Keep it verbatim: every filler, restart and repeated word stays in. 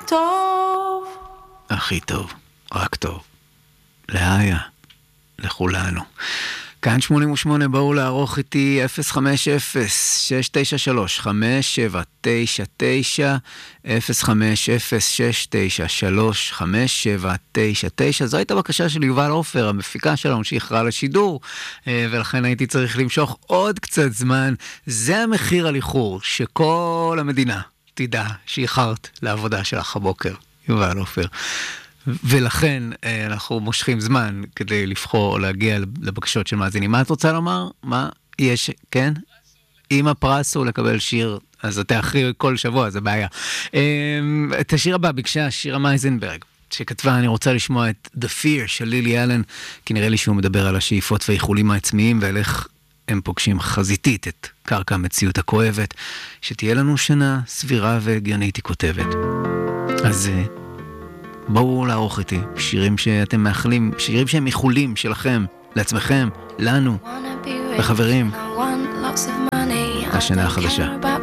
טוב. הכי טוב, רק טוב. להיה, לכולנו. כאן שמונים ושמונה, בואו לערוך איתי אפס חמש אפס שש תשע שלוש חמש שבע תשע תשע, אפס חמש אפס שש תשע שלוש חמש שבע תשע תשע. זו הייתה בקשה של יובל עופר, המפיקה שלנו שאיחרה לשידור, ולכן הייתי צריך למשוך עוד קצת זמן. זה המחיר על איחור, שכל המדינה תדע שאיחרת לעבודה שלך הבוקר, יובל עופר. ולכן אנחנו מושכים זמן כדי לבחור או להגיע לבקשות של מאזינים. מה את רוצה לומר? מה יש? כן? אם הפרס הוא לקבל שיר, אז אתה אחרי כל שבוע, זה בעיה. את השיר הבא ביקשה שירה מייזנברג, שכתבה, אני רוצה לשמוע את The Fear של לילי אלן, כי נראה לי שהוא מדבר על השאיפות והאיחולים העצמיים, ועל איך הם פוגשים חזיתית את קרקע המציאות הכואבת, שתהיה לנו שנה סבירה והגיונית, היא כותבת. אז בואו לערוך איתי שירים שאתם מאחלים, שירים שהם איחולים שלכם, לעצמכם, לנו, לחברים, לשנה החדשה.